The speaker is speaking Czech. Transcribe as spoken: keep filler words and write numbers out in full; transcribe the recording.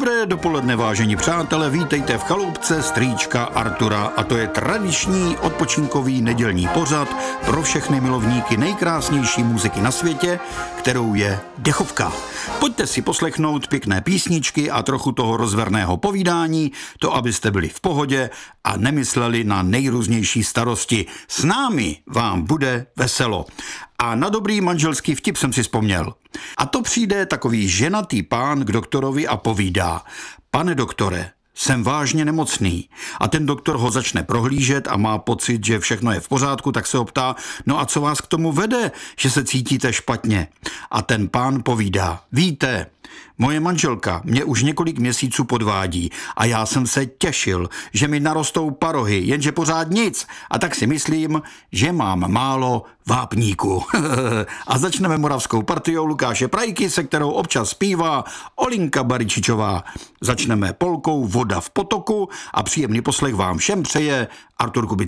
Dobré dopoledne, vážení přátelé, vítejte v chalupce strýčka Artura a to je tradiční odpočinkový nedělní pořad pro všechny milovníky nejkrásnější muziky na světě, kterou je dechovka. Pojďte si poslechnout pěkné písničky a trochu toho rozverného povídání, to abyste byli v pohodě a nemysleli na nejrůznější starosti. S námi vám bude veselo. A na dobrý manželský vtip jsem si vzpomněl. A to přijde takový ženatý pán k doktorovi a povídá: pane doktore, jsem vážně nemocný. A ten doktor ho začne prohlížet a má pocit, že všechno je v pořádku, tak se ho ptá: no a co vás k tomu vede, že se cítíte špatně? A ten pán povídá: víte, moje manželka mě už několik měsíců podvádí a já jsem se těšil, že mi narostou parohy, jenže pořád nic. A tak si myslím, že mám málo vápníku. A začneme moravskou partiou Lukáše Prajky, se kterou občas zpívá Olinka Baričičová. Začneme polkou Voda v potoku a příjemný poslech vám všem přeje Artur Kubicki.